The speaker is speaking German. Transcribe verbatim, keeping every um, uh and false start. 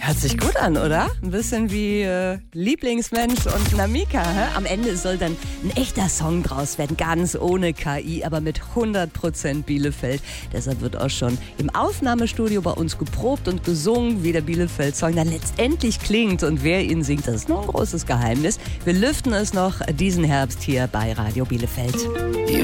Hört sich gut an, oder? Ein bisschen wie äh, Lieblingsmensch und Namika. Hä? Am Ende soll dann ein echter Song draus werden, ganz ohne K I, aber mit hundert Prozent Bielefeld. Deshalb wird auch schon im Aufnahmestudio bei uns geprobt und gesungen, wie der Bielefeld-Song dann letztendlich klingt. Und wer ihn singt, das ist nur ein großes Geheimnis. Wir lüften es noch diesen Herbst hier bei Radio Bielefeld. Die